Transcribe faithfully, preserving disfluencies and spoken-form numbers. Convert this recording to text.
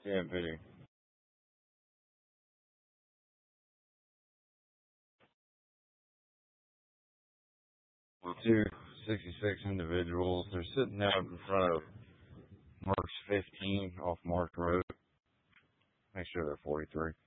Yeah, video. Well, two sixty-six individuals. They're sitting out in front of Mark's fifteen off Mark Road. Make sure they're forty-three.